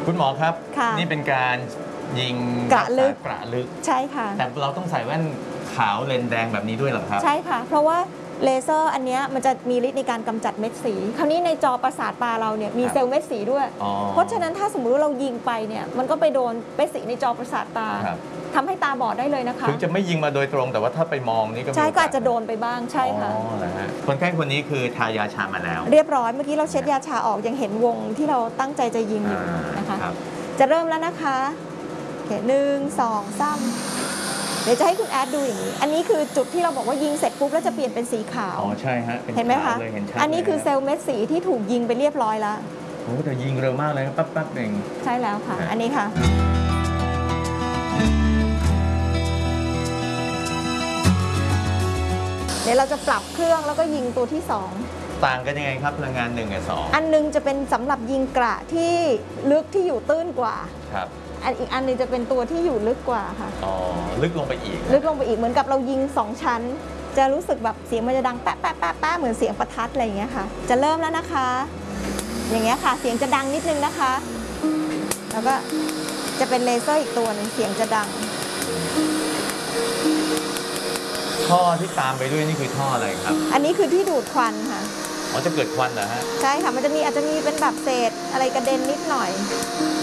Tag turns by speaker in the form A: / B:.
A: คุณหมอครับ
B: ค่ะ
A: นี่เป็นการยิง
B: กระลึกใช่ค่ะ
A: แต่เราต้องใส่แว่นขาวเลนส์แดงแบบนี้ด้วยเหรอครับ
B: ใช่ค่ะเพราะว่าเลเซอร์อันนี้มันจะมีฤทธิ์ในการกำจัดเม็ดสีคราวนี้ในจอประสาทตาเราเนี่ยมีเซลล์เม็ดสีด้วยเพราะฉะนั้นถ้าสมมติว่าเรายิงไปเนี่ยมันก็ไปโดนเม็ดสีในจอประสาทตาทำให้ตาบอดได้เลยนะคะ
A: ถึงจะไม่ยิงมาโดยตรงแต่ว่าถ้าไปมองนี่ก็
B: ใช่ก็อาจจะโดนไปบ้างใช่ค่ะ
A: คนไข้คนนี้คือทายาชามาแล้ว
B: เรียบร้อยเมื่อกี้เราเช็ดยาชาออกยังเห็นวงที่เราตั้งใจจะยิงอยู่นะคะจะเริ่มแล้วนะคะ1 2 3เดี๋ยวจะให้คุณแอดดูอย่างนี้อันนี้คือจุดที่เราบอกว่ายิงเสร็จปุ๊บแล้วจะเปลี่ยนเป็นสีขาว
A: อ๋อใช่ฮะ
B: เห็นไหมคะอันนี้คือเซลล์เม็ดสีที่ถูกยิงไปเรียบร้อยแล้ว
A: โอ้แต่ยิงเร็วมากเลยปั๊บเอง
B: ใช่แล้วค่ะอันนี้ค่ะเดี๋ยวเราจะปรับเครื่องแล้วก็ยิงตัวที่2
A: ต่างกันยังไงครับพลังงาน1กับ2
B: อันนึงจะเป็นสำหรับยิงกระที่ลึกที่อยู่ตื้นกว่า
A: ครับ
B: อีกอันนึงจะเป็นตัวที่อยู่ลึกกว่าค่ะ
A: อ๋อลึกลงไปอีก
B: เหมือนกับเรายิง2ชั้นจะรู้สึกแบบเสียงมันจะดังแป๊ะแป๊ะแป๊ะแป๊ะเหมือนเสียงประทัดอะไรอย่างเงี้ยค่ะจะเริ่มแล้วนะคะอย่างเงี้ยค่ะเสียงจะดังนิดนึงนะคะแล้วก็จะเป็นเลเซอร์อีกตัวนึงเสียงจะดัง
A: ท่อที่ตามไปด้วยนี่คือท่ออะไรครับ
B: อันนี้คือที่ดูดควันค่ะ
A: อ๋อจะเกิดควันเหรอฮะ
B: ใช่ค่ะมันจะมีอาจจะมีเป็นแบบเศษอะไรกระเด็นนิดหน่อย